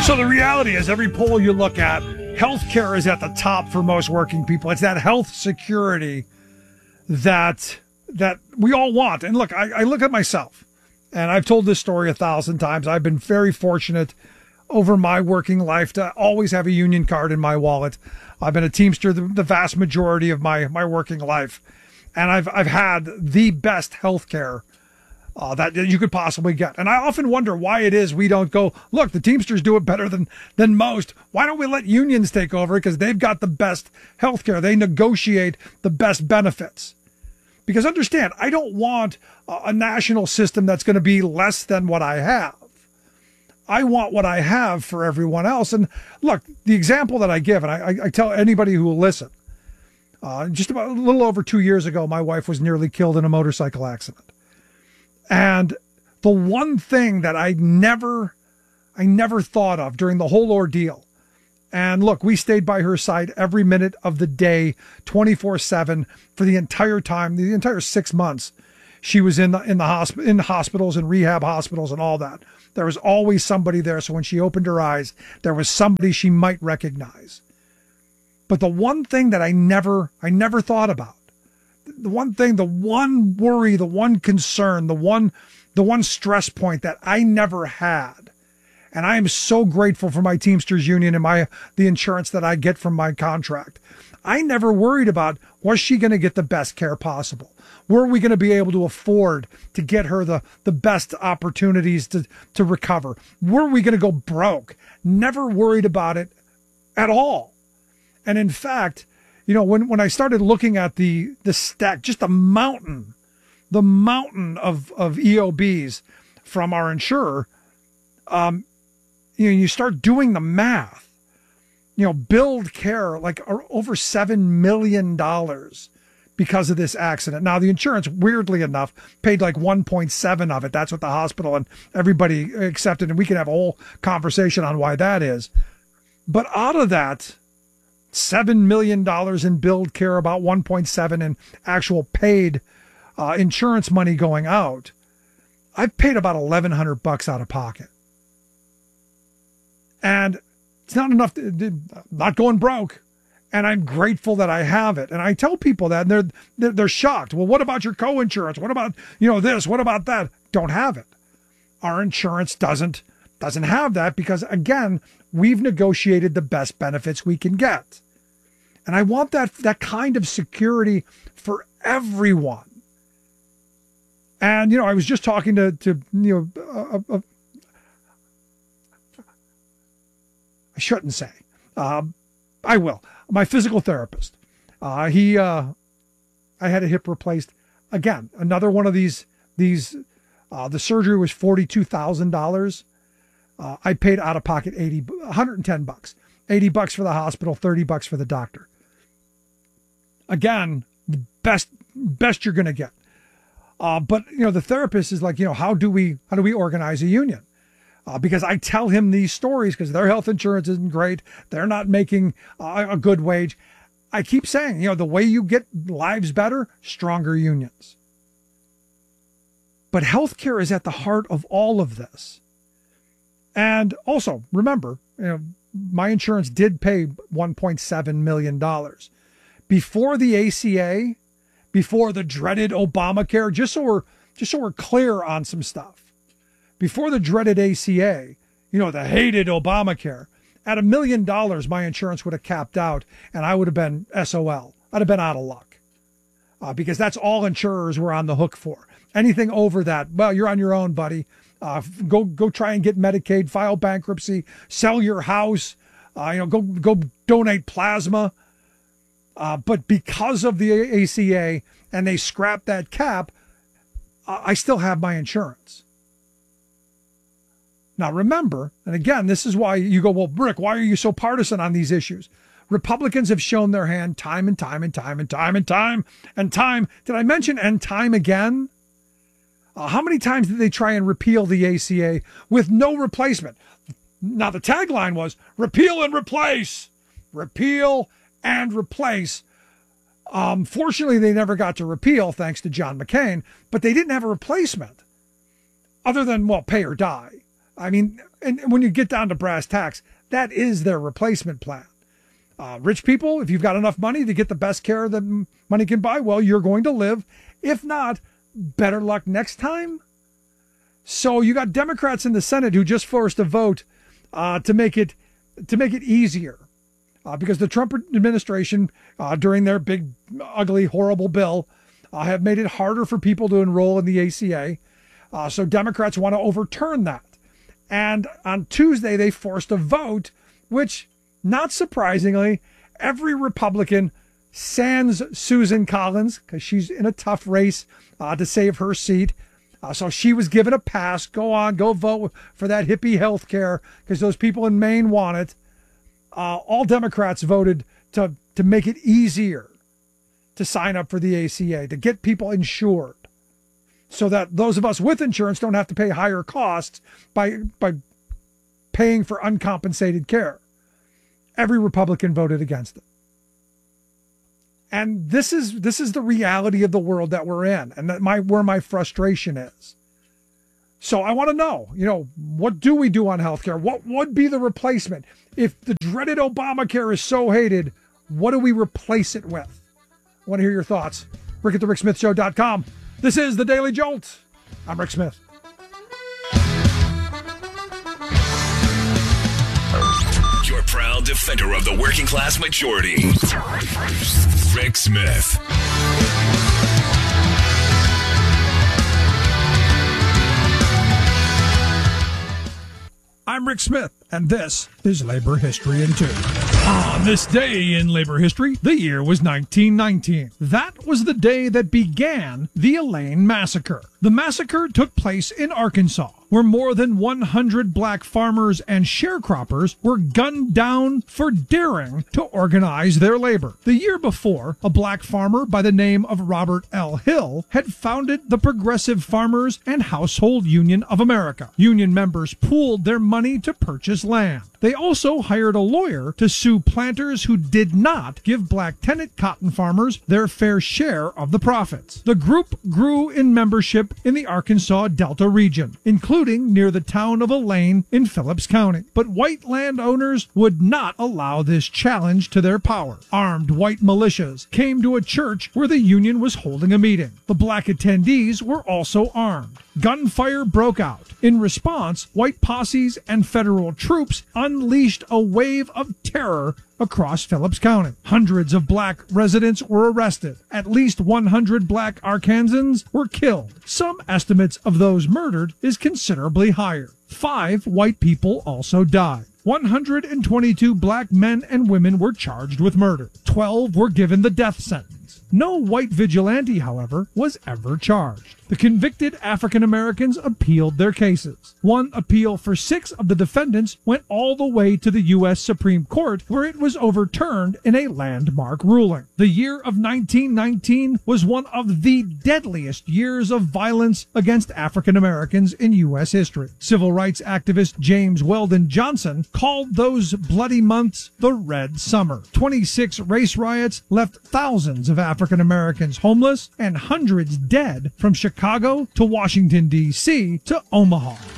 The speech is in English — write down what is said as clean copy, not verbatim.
So the reality is, every poll you look at, healthcare is at the top for most working people. It's that health security that we all want. And look, I look at myself, and I've told this story 1,000 times. I've been very fortunate over my working life to always have a union card in my wallet. I've been a Teamster the vast majority of my working life, and I've had the best healthcare that you could possibly get. And I often wonder why it is we don't go, look, the Teamsters do it better than most. Why don't we let unions take over? Because they've got the best healthcare. They negotiate the best benefits. Because understand, I don't want a national system that's going to be less than what I have. I want what I have for everyone else. And look, the example that I give, and I tell anybody who will listen, just about a little over 2 years ago, my wife was nearly killed in a motorcycle accident. And the one thing that I never thought of during the whole ordeal, and look, we stayed by her side every minute of the day, 24/7 for the entire time, the entire 6 months she was in hospitals and rehab hospitals and all that. There was always somebody there. So when she opened her eyes, there was somebody she might recognize. But the one thing that I never thought about, the one thing, the one worry, the one concern, the one stress point that I never had. And I am so grateful for my Teamsters Union and the insurance that I get from my contract. I never worried about, was she going to get the best care possible? Were we going to be able to afford to get her the best opportunities to recover? Were we going to go broke? Never worried about it at all. And in fact, you know, when I started looking at the stack, just the mountain of EOBs from our insurer, you start doing the math. Build Care, like over $7 million because of this accident. Now, the insurance, weirdly enough, paid like 1.7 of it. That's what the hospital and everybody accepted. And we can have a whole conversation on why that is. But out of that, $7 million in Build Care, about 1.7 in actual paid insurance money going out, I've paid about $1,100 out of pocket. And it's not enough, not going broke. And I'm grateful that I have it. And I tell people that, and they're shocked. Well, what about your co-insurance? What about, this? What about that? Don't have it. Our insurance doesn't have that because, again, we've negotiated the best benefits we can get. And I want that kind of security for everyone. And, I was just talking to I shouldn't say. I will. My physical therapist. I had a hip replaced. Again, another one of these. The surgery was $42,000. I paid out of pocket $110, $80 for the hospital, $30 for the doctor. Again, the best you're going to get. But the therapist is like, how do we organize a union? Because I tell him these stories because their health insurance isn't great. They're not making a good wage. I keep saying, the way you get lives better, stronger unions. But healthcare is at the heart of all of this. And also, remember, my insurance did pay $1.7 million. Before the ACA, before the dreaded Obamacare, just so we're clear on some stuff. Before the dreaded ACA, the hated Obamacare, at $1 million, my insurance would have capped out and I would have been SOL. I'd have been out of luck because that's all insurers were on the hook for. Anything over that, well, you're on your own, buddy. Go try and get Medicaid, file bankruptcy, sell your house, go donate plasma. But because of the ACA and they scrapped that cap, I still have my insurance. Now, remember, and again, this is why you go, well, Rick, why are you so partisan on these issues? Republicans have shown their hand time and time and time and time and time and time. Did I mention and time again? How many times did they try and repeal the ACA with no replacement? Now, the tagline was repeal and replace. Repeal and replace. Fortunately, they never got to repeal, thanks to John McCain, but they didn't have a replacement other than, well, pay or die. I mean, and when you get down to brass tacks, that is their replacement plan. Rich people, if you've got enough money to get the best care that money can buy, well, you're going to live. If not, better luck next time. So you got Democrats in the Senate who just forced a vote to make it easier, because the Trump administration, during their big, ugly, horrible bill, have made it harder for people to enroll in the ACA. So Democrats want to overturn that. And on Tuesday, they forced a vote, which, not surprisingly, every Republican, sans Susan Collins, because she's in a tough race to save her seat. So she was given a pass. Go on, go vote for that hippie health care, because those people in Maine want it. All Democrats voted to make it easier to sign up for the ACA, to get people insured, so that those of us with insurance don't have to pay higher costs by paying for uncompensated care. Every Republican voted against it. And this is the reality of the world that we're in, and that where my frustration is. So I want to know, what do we do on healthcare? What would be the replacement? If the dreaded Obamacare is so hated, what do we replace it with? I want to hear your thoughts. Rick at thericksmithshow.com. This is The Daily Jolt. I'm Rick Smith. Your proud defender of the working class majority, Rick Smith. I'm Rick Smith, and this is Labor History in 2. On this day in labor history, the year was 1919. That was the day that began the Elaine Massacre. The massacre took place in Arkansas, where more than 100 black farmers and sharecroppers were gunned down for daring to organize their labor. The year before, a black farmer by the name of Robert L. Hill had founded the Progressive Farmers and Household Union of America. Union members pooled their money to purchase land. They also hired a lawyer to sue planters who did not give black tenant cotton farmers their fair share of the profits. The group grew in membership in the Arkansas Delta region, including near the town of Elaine in Phillips County. But white landowners would not allow this challenge to their power. Armed white militias came to a church where the union was holding a meeting. The black attendees were also armed. Gunfire broke out. In response, white posses and federal troops unleashed a wave of terror across Phillips County. Hundreds of black residents were arrested. At least 100 black Arkansans were killed. Some estimates of those murdered is considerably higher. 5 white people also died. 122 black men and women were charged with murder. 12 were given the death sentence. No white vigilante, however, was ever charged. The convicted African Americans appealed their cases. One appeal for 6 of the defendants went all the way to the U.S. Supreme Court, where it was overturned in a landmark ruling. The year of 1919 was one of the deadliest years of violence against African Americans in U.S. history. Civil rights activist James Weldon Johnson called those bloody months the Red Summer. 26 race riots left thousands of African Americans homeless and hundreds dead from Chicago to Washington, D.C. to Omaha.